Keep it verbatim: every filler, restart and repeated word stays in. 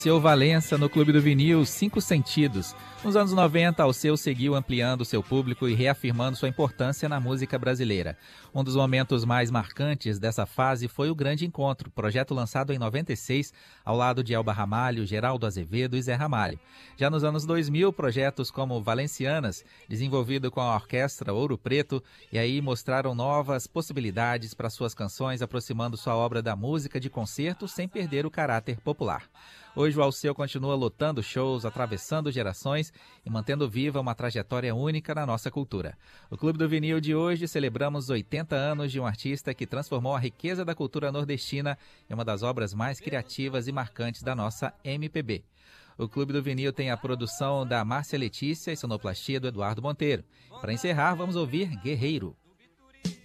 Seu Valença no Clube do Vinil, Cinco Sentidos. Nos anos noventa, Alceu seguiu ampliando seu público e reafirmando sua importância na música brasileira. Um dos momentos mais marcantes dessa fase foi o Grande Encontro, projeto lançado em noventa e seis, ao lado de Elba Ramalho, Geraldo Azevedo e Zé Ramalho. Já nos anos dois mil, projetos como Valencianas, desenvolvido com a orquestra Ouro Preto, e aí mostraram novas possibilidades para suas canções, aproximando sua obra da música de concerto sem perder o caráter popular. Hoje o Alceu continua lotando shows, atravessando gerações e mantendo viva uma trajetória única na nossa cultura. O Clube do Vinil de hoje celebramos oitenta anos de um artista que transformou a riqueza da cultura nordestina em uma das obras mais criativas e marcantes da nossa M P B. O Clube do Vinil tem a produção da Márcia Letícia e sonoplastia do Eduardo Monteiro. Para encerrar, vamos ouvir Guerreiro.